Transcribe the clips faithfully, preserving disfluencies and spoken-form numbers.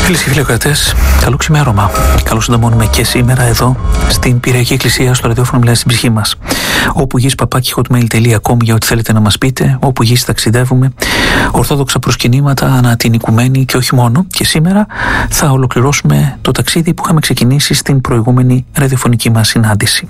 Φίλες και φίλοι ακροατές, καλό ξημέρωμα. Καλώς συντομώνουμε και σήμερα εδώ στην Πυριακή Εκκλησία, στο ραδιόφωνο Μιλάει στην ψυχή μας. Όπου γης παπάκι hotmail τελεία com για ό,τι θέλετε να μας πείτε, όπου γης ταξιδεύουμε, ορθόδοξα προσκυνήματα ανά την οικουμένη και όχι μόνο. Και σήμερα θα ολοκληρώσουμε το ταξίδι που είχαμε ξεκινήσει στην προηγούμενη ραδιοφωνική μας συνάντηση.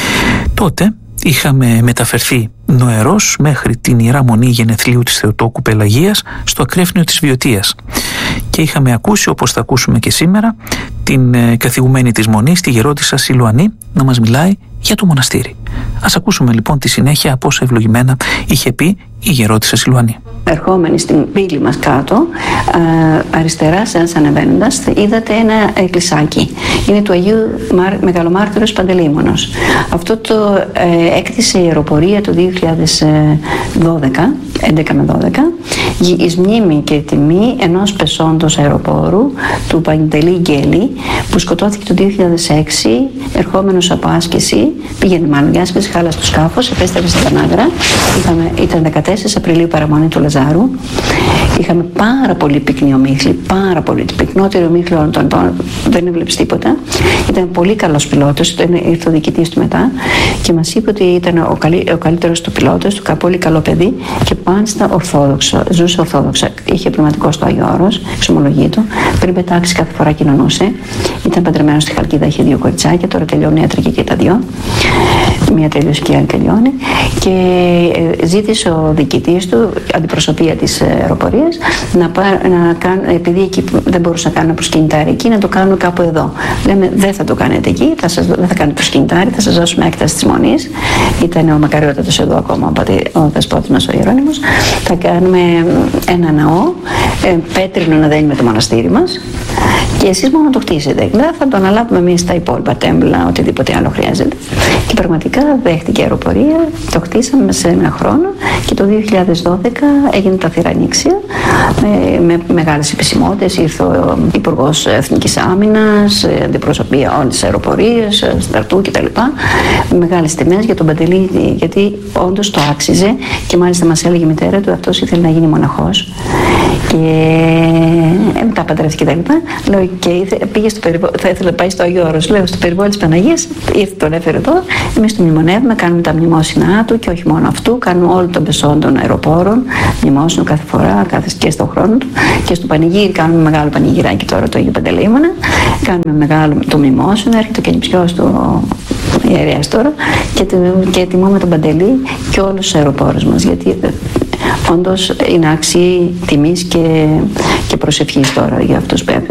Τότε είχαμε μεταφερθεί νοερός μέχρι την Ιερά Μονή Γενεθλίου της Θεοτόκου Πελαγίας στο ακρέφνιο της Βιωτίας και είχαμε ακούσει, όπως θα ακούσουμε και σήμερα, την ε, καθηγουμένη της Μονής, τη γερόντισσα Σιλουανή, να μας μιλάει για το μοναστήρι. Ας ακούσουμε λοιπόν τη συνέχεια από όσα ευλογημένα είχε πει η γερόντισσα Σιλουανή. Ερχόμενοι στην πύλη μας κάτω, α, αριστερά σας ανεβαίνοντας, είδατε ένα εκκλησάκι. Είναι του Αγίου Μεγαλομάρτυρος Παντελεήμονος. Αυτό το ε, έκτισε η αεροπορία το δύο χιλιάδες δώδεκα, έντεκα με δώδεκα, εις μνήμη και τιμή ενός πεσόντος αεροπόρου, του Παντελή Γκέλη, που σκοτώθηκε το δύο χιλιάδες έξι, ερχόμενος από άσκηση, πήγαινε μάλλον για άσκηση, χάλασε το σκάφος, επέστρεψε στα Πανάγρα. Είχαμε, ήταν δεκατέσσερις Απριλίου παραμονή του Λαζάρου. Είχαμε πάρα πολύ πυκνή ομίχλη, πάρα πολύ. Πυκνότερη ομίχλη όλων των τόνων, δεν έβλεψε τίποτα. Ήταν πολύ καλός πιλότος, ήρθε ο διοικητής του μετά και μας είπε ότι ήταν ο, καλύ, ο καλύτερος του πιλότος, του πολύ καλό παιδί και μάλιστα ορθόδοξο, ζούσε ορθόδοξα. Είχε πνευματικό στο Άγιο Όρος, εξομολογεί του. Πριν πετάξει κάθε φορά κοινωνούσε. Ήταν παντρεμένος στη Χαλκίδα, είχε δύο κοριτσάκια, τώρα τελειώνει ιατρική και τα δύο. Μία τελείωσε και η άλλη τελειώνει. Και ζήτησε ο διοικητής του, αντιπροσωπεία της αεροπορίας, να, να κάνουν, επειδή εκεί δεν μπορούσαν να κάνουν προσκυνητάρι εκεί, να το κάνουν κάπου εδώ. Λέμε, δεν θα το κάνετε εκεί, θα σας, δεν θα κάνετε προσκυνητάρι, θα σας δώσουμε έκταση της Μονής. Ήταν ο μακαριότατος εδώ ακόμα, ο δεσπότης μας ο Ιερώνυμος. Θα κάνουμε ένα ναό, ε, πέτρινο να δένει με το μοναστήρι μας και εσείς μόνο το χτίσετε. Δεν θα το αναλάβουμε εμείς τα υπόλοιπα τέμπλα, οτιδήποτε άλλο χρειάζεται. Και πραγματικά δέχτηκε η αεροπορία, το χτίσαμε σε ένα χρόνο και το δύο χιλιάδες δώδεκα έγινε τα θηρανίξια με, με μεγάλες επισημότητες. Ήρθε ο Υπουργός Εθνικής Άμυνας, αντιπροσωπεία όλες τις αεροπορίες, στρατού κτλ. Μεγάλες τιμές για τον Παντελή, γιατί όντως το άξιζε και μάλιστα μας έλεγε η μητέρα του, αυτός ήθελε να γίνει μοναχός. Και ε, μετά παντρεύτηκε κτλ. Λέω και πήγε στο περιβόλι, θα ήθελε να πάει στο Άγιο Όρος. Λέω στο περιβόλι της Παναγίας, ήρθε, τον έφερε εδώ. Εμείς τον μνημονεύουμε, κάνουμε τα μνημόσυνά του και όχι μόνο αυτού, κάνουμε όλων των πεσόντων αεροπόρων, μνημόσυνο κάθε φορά, κάθε και στον χρόνο του. Και στο πανηγύρι κάνουμε μεγάλο πανηγυράκι τώρα το Αγίου Παντελεήμονα. Κάνουμε μεγάλο το μνημόσυνο, έρχεται και νηψιός του ιερέας τώρα και, και τιμούμε τον Παντελή και όλους τους αεροπόρους μας. Γιατί όντως είναι άξιοι τιμής και, και προσευχής τώρα για αυτούς που